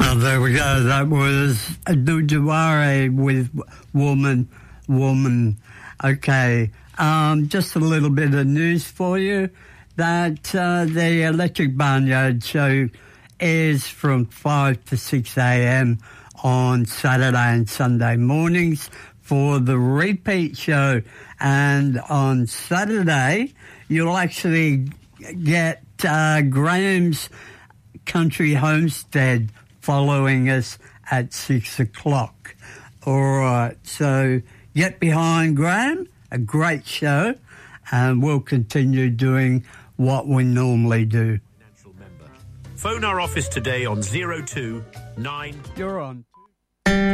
Well, there we go. That was Dujawari with Woman. Okay. Just a little bit of news for you that the Electric Barnyard Show airs from 5 to 6 a.m. on Saturday and Sunday mornings for the repeat show. And on Saturday, you'll actually get Graham's Country Homestead following us at 6 o'clock. All right, so get behind Graham, a great show, and we'll continue doing what we normally do. Phone our office today on 029. You're on.